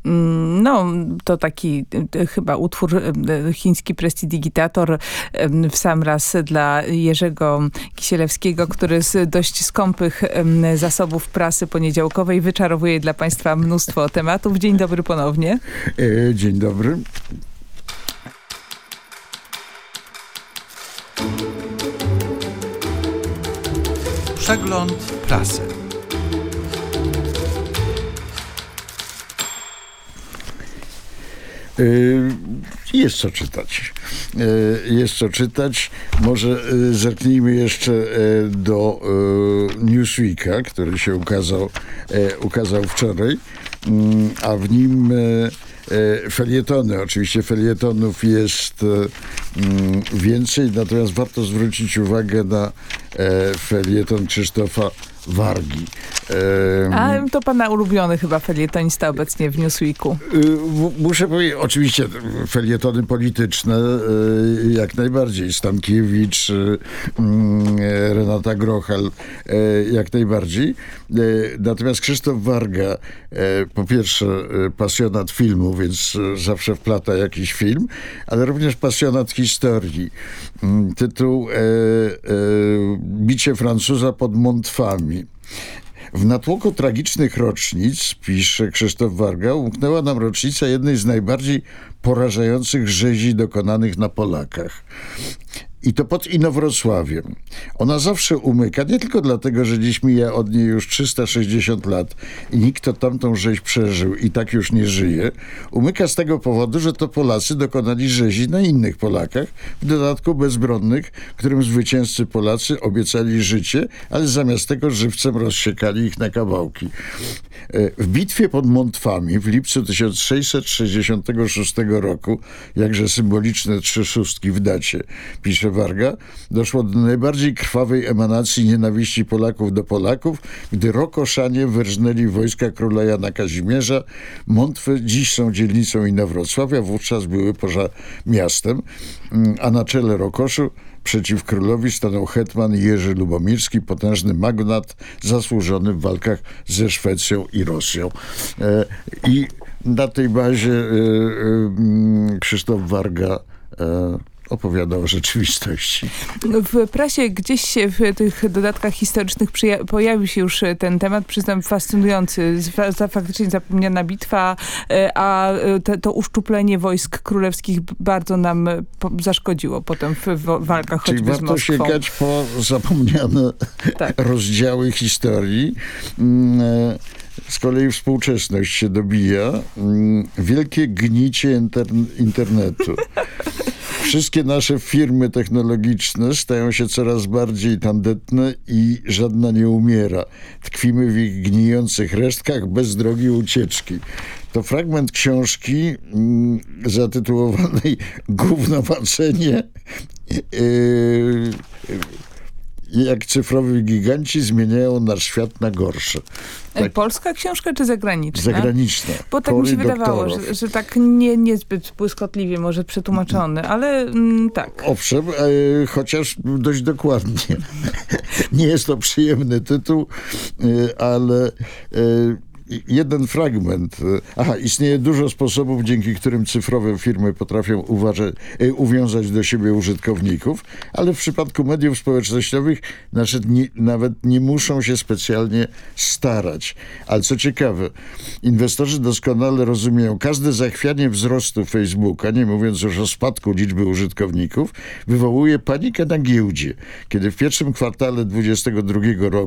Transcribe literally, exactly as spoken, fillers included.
No, to taki chyba utwór chiński prestidigitator w sam raz dla Jerzego Kisielewskiego, który z dość skąpych zasobów prasy poniedziałkowej wyczarowuje dla państwa mnóstwo tematów. Dzień dobry ponownie. Dzień dobry. Przegląd prasy. Jest co czytać. Jest co czytać. Może zerknijmy jeszcze do Newsweeka, który się ukazał, ukazał wczoraj, a w nim felietony. Oczywiście felietonów jest więcej, natomiast warto zwrócić uwagę na felieton Krzysztofa Wargi. A to pana ulubiony chyba felietonista obecnie w Newsweeku. Muszę powiedzieć, oczywiście felietony polityczne jak najbardziej. Stankiewicz, Renata Grochal jak najbardziej. Natomiast Krzysztof Warga, po pierwsze pasjonat filmu, więc zawsze wplata jakiś film, ale również pasjonat historii. Tytuł Bicie Francuza pod Montfami. W natłoku tragicznych rocznic, pisze Krzysztof Warga, umknęła nam rocznica jednej z najbardziej porażających rzezi dokonanych na Polakach. I to pod Inowrocławiem. Ona zawsze umyka, nie tylko dlatego, że dziś mija od niej już trzysta sześćdziesiąt lat i nikt, kto tamtą rzeź przeżył i tak już nie żyje, umyka z tego powodu, że to Polacy dokonali rzezi na innych Polakach, w dodatku bezbronnych, którym zwycięzcy Polacy obiecali życie, ale zamiast tego żywcem rozsiekali ich na kawałki. W bitwie pod Montfami w lipcu tysiąc sześćset sześćdziesiątego szóstego roku, jakże symboliczne trzy szóstki w dacie, pisze Warga, doszło do najbardziej krwawej emanacji nienawiści Polaków do Polaków, gdy Rokoszanie wyrżnęli wojska króla Jana Kazimierza. Montwy dziś są dzielnicą Inowrocławia, wówczas były poza miastem, a na czele Rokoszu przeciw królowi stanął hetman Jerzy Lubomirski, potężny magnat zasłużony w walkach ze Szwecją i Rosją. I na tej bazie Krzysztof Warga opowiada o rzeczywistości. W prasie gdzieś się w tych dodatkach historycznych przyja- pojawił się już ten temat, przyznam, fascynujący. Za faktycznie zapomniana bitwa, a te, to uszczuplenie wojsk królewskich bardzo nam po- zaszkodziło potem w, w walkach Czyli choćby z warto Moskwą. sięgać po zapomniane tak. rozdziały historii. Z kolei współczesność się dobija. Wielkie gnicie inter- internetu. Wszystkie nasze firmy technologiczne stają się coraz bardziej tandetne i żadna nie umiera. Tkwimy w ich gnijących resztkach bez drogi ucieczki. To fragment książki mm, zatytułowanej Gównowacenie. Yy, jak cyfrowi giganci zmieniają nasz świat na gorsze. Tak. Polska książka czy zagraniczna? Zagraniczna. Bo tak mi się wydawało, że, że tak nie, niezbyt błyskotliwie może przetłumaczony, ale mm, tak. Owszem, e, chociaż dość dokładnie. Nie jest to przyjemny tytuł, e, ale e, jeden fragment. Aha, istnieje dużo sposobów, dzięki którym cyfrowe firmy potrafią uważać, uwiązać do siebie użytkowników, ale w przypadku mediów społecznościowych nie, nawet nie muszą się specjalnie starać. Ale co ciekawe, inwestorzy doskonale rozumieją, każde zachwianie wzrostu Facebooka, nie mówiąc już o spadku liczby użytkowników, wywołuje panikę na giełdzie. Kiedy w pierwszym kwartale dwudziestego drugiego roku